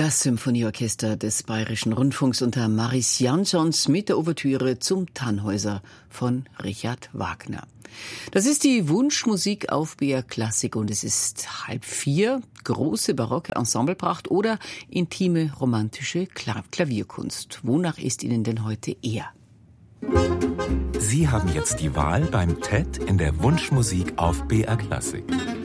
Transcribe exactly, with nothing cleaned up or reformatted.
Das Symphonieorchester des Bayerischen Rundfunks unter Maris Jansons mit der Ouvertüre zum Tannhäuser von Richard Wagner. Das ist die Wunschmusik auf B R Klassik und es ist halb vier, große barocke Ensemblepracht oder intime romantische Klavierkunst. Wonach ist Ihnen denn heute eher? Sie haben jetzt die Wahl beim T E D in der Wunschmusik auf B R Klassik.